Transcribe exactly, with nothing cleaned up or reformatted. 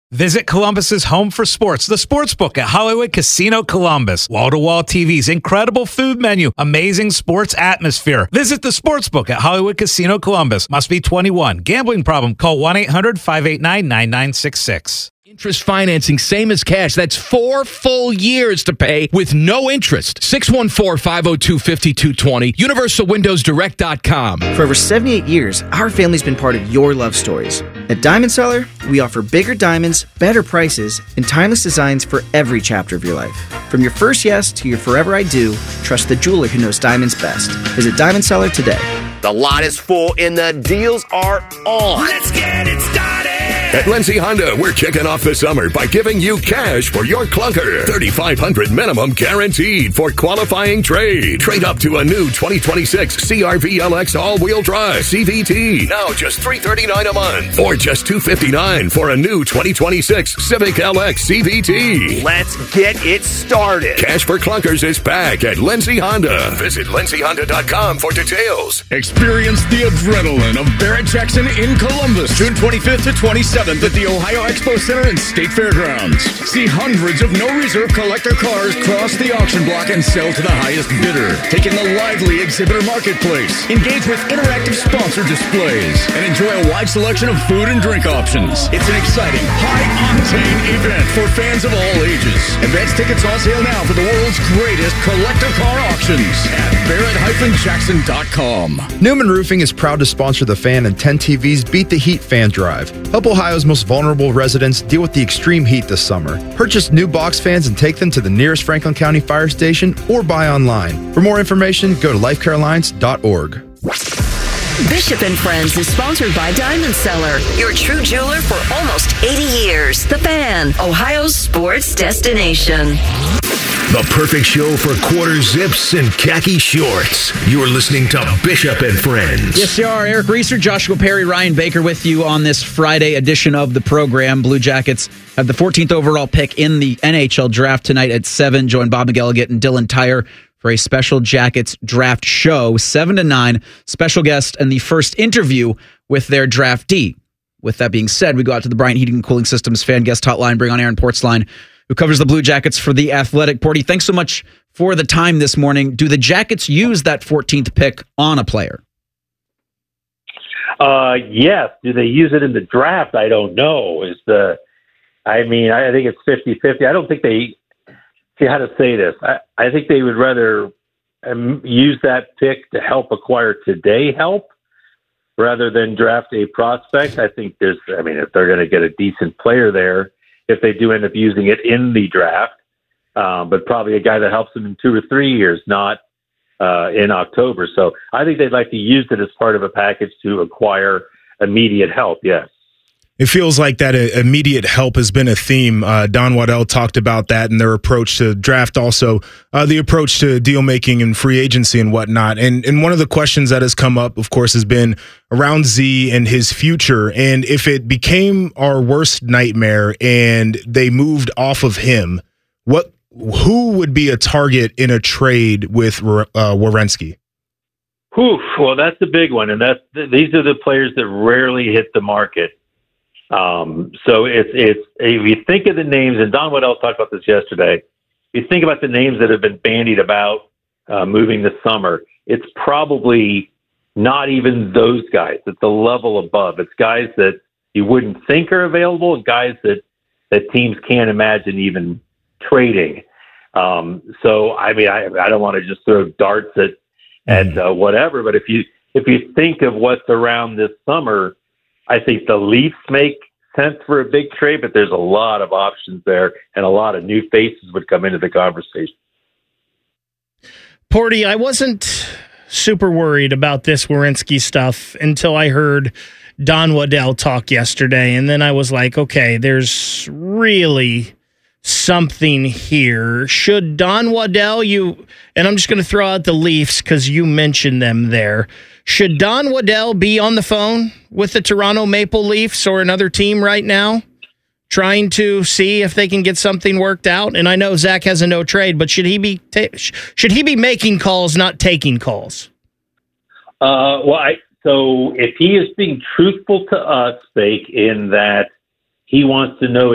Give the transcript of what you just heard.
Visit Columbus's home for sports, the Sportsbook at Hollywood Casino Columbus. Wall-to-wall T Vs, incredible food menu, amazing sports atmosphere. Visit the Sportsbook at Hollywood Casino Columbus. Must be twenty-one. Gambling problem? Call one eight hundred five eight nine nine nine six six. Interest financing, same as cash. That's four full years to pay with no interest. six one four, five oh two, five two two zero. universal windows direct dot com. For over seventy-eight years, our family's been part of your love stories. At Diamond Seller, we offer bigger diamonds, better prices, and timeless designs for every chapter of your life. From your first yes to your forever I do, trust the jeweler who knows diamonds best. Visit Diamond Seller today. The lot is full and the deals are on. Let's get it started. At Lindsay Honda, we're kicking off the summer by giving you cash for your clunker. thirty-five hundred dollars minimum guaranteed for qualifying trade. Trade up to a new twenty twenty-six C R V L X all-wheel drive C V T. Now just three hundred thirty-nine dollars a month. Or just two hundred fifty-nine dollars for a new twenty twenty-six Civic L X C V T. Let's get it started. Cash for clunkers is back at Lindsay Honda. Visit lindsay honda dot com for details. Experience the adrenaline of Barrett Jackson in Columbus, June twenty-fifth to twenty-seventh at the Ohio Expo Center and State Fairgrounds. See hundreds of no-reserve collector cars cross the auction block and sell to the highest bidder. Take in the lively exhibitor marketplace. Engage with interactive sponsor displays and enjoy a wide selection of food and drink options. It's an exciting, high-octane event for fans of all ages. Advance tickets on sale now for the world's greatest collector car auctions at barrett jackson dot com. Newman Roofing is proud to sponsor the Fan and ten T V's Beat the Heat fan drive. Help Ohio's most vulnerable residents deal with the extreme heat this summer. Purchase new box fans and take them to the nearest Franklin County fire station or buy online. For more information, go to life care alliance dot org. Bishop and Friends is sponsored by Diamond Seller, your true jeweler for almost eighty years. The Fan, Ohio's sports destination. The perfect show for quarter zips and khaki shorts. You're listening to Bishop and Friends. Yes, you are. Eric Reeser, Joshua Perry, Ryan Baker with you on this Friday edition of the program. Blue Jackets have the fourteenth overall pick in the N H L draft tonight at seven. Join Bob McElligott and Dylan Tyre for a special Jackets draft show, seven to nine. Special guest and the first interview with their draftee. With that being said, we go out to the Bryant Heating and Cooling Systems fan guest hotline, bring on Aaron Portzline, who covers the Blue Jackets for The Athletic. Porty, thanks so much for the time this morning. Do the Jackets use that fourteenth pick on a player? Uh, yes. Do they use it in the draft? I don't know. Is the, I mean, I think it's fifty-fifty. I don't think they, see how to say this. I, I think they would rather um, use that pick to help acquire today help rather than draft a prospect. I think there's, I mean, if they're going to get a decent player there, if they do end up using it in the draft, um, but probably a guy that helps them in two or three years, not uh, in October. So I think they'd like to use it as part of a package to acquire immediate help, yes. It feels like that uh, immediate help has been a theme. Uh, Don Waddell talked about that and their approach to draft, also uh, the approach to deal making and free agency and whatnot. And and one of the questions that has come up, of course, has been around Z and his future. And if it became our worst nightmare and they moved off of him, what who would be a target in a trade with uh, Werenski? Oof, well, that's the big one, and that's these are the players that rarely hit the market. Um, so it's, it's, if you think of the names, and Don Waddell talked about this yesterday, if you think about the names that have been bandied about, uh, moving this summer, it's probably not even those guys. It's a level above. It's guys that you wouldn't think are available, and guys that, that teams can't imagine even trading. Um, so, I mean, I, I don't want to just throw darts at, at, uh, whatever, but if you, if you think of what's around this summer, I think the Leafs make sense for a big trade, but there's a lot of options there, and a lot of new faces would come into the conversation. Porty, I wasn't super worried about this Werenski stuff until I heard Don Waddell talk yesterday, and then I was like, okay, there's really something here. Should Don Waddell, you, and I'm just going to throw out the Leafs because you mentioned them there. Should Don Waddell be on the phone with the Toronto Maple Leafs or another team right now, trying to see if they can get something worked out? And I know Zach has a no trade, but should he be ta- should he be making calls, not taking calls? Uh, well, I, so if he is being truthful to us, Fake, in that he wants to know